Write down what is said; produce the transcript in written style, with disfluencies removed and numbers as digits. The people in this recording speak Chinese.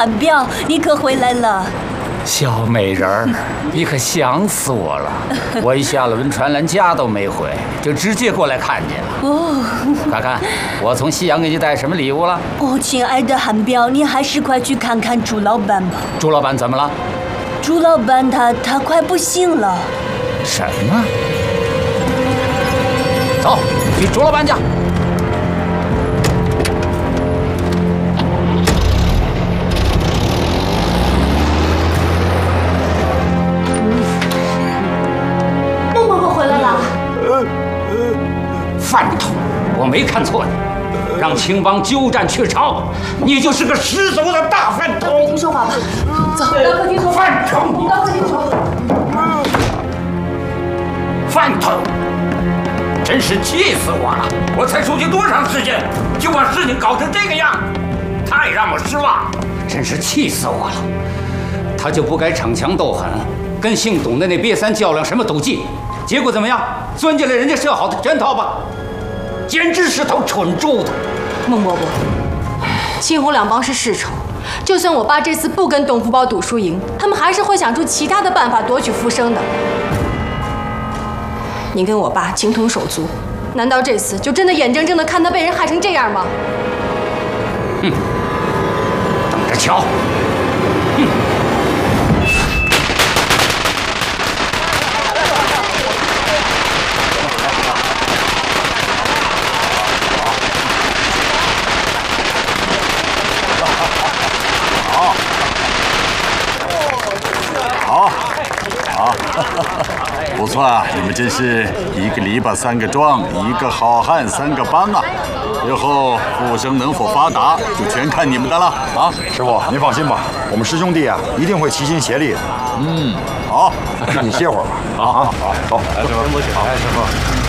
韩彪，你可回来了。 小美人儿，你可想死我了！我一下了轮船，连家都没回，就直接过来看见了。 哦， 看看，我从西洋给你带什么礼物了？ 哦，亲爱的韩彪，你还是快去看看朱老板吧。 朱老板怎么了？ 朱老板他快不行了。 什么？走，去朱老板家。饭桶，我没看错你，让青帮鸠占鹊巢，你就是个十足的大饭桶。 到客厅说话吧，走，到客厅说话。 饭桶， 到客厅说。 饭桶，真是气死我了！我才出去多长时间，就把事情搞成这个样，太让我失望，真是气死我了。他就不该逞强斗狠，跟姓董的那瘪三较量什么赌技，结果怎么样？钻进了人家设好的圈套吧，简直是头蠢猪头。 孟伯伯，青红两帮是世仇，就算我爸这次不跟董福宝赌输赢，他们还是会想出其他的办法夺取复生的。你跟我爸情同手足，难道这次就真的眼睁睁的看他被人害成这样吗？ 哼，等着瞧！哼。 不错啊，你们真是一个篱笆三个桩，一个好汉三个帮啊！日后复生能否发达，就全看你们的了啊！ 师傅，您放心吧，我们师兄弟啊，一定会齐心协力的。 好， 你歇会儿吧。 好， 走， 来，师傅，好，师傅。